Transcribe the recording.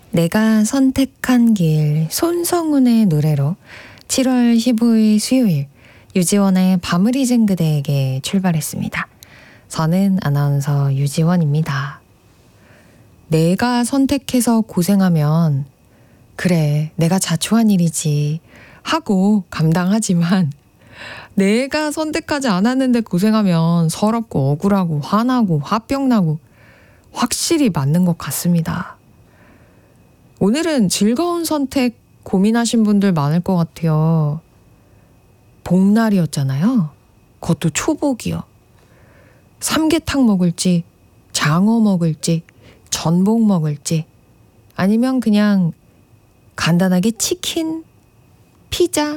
내가 선택한 길, 손성훈의 노래로 7월 15일 수요일 유지원의 밤을 잊은 그대에게 출발했습니다. 저는 아나운서 유지원입니다. 내가 선택해서 고생하면 그래, 내가 자초한 일이지 하고 감당하지만 내가 선택하지 않았는데 고생하면 서럽고 억울하고 화나고 화병나고 확실히 맞는 것 같습니다. 오늘은 즐거운 선택 고민하신 분들 많을 것 같아요. 복날이었잖아요. 그것도 초복이요. 삼계탕 먹을지 장어 먹을지 전복 먹을지 아니면 그냥 간단하게 치킨, 피자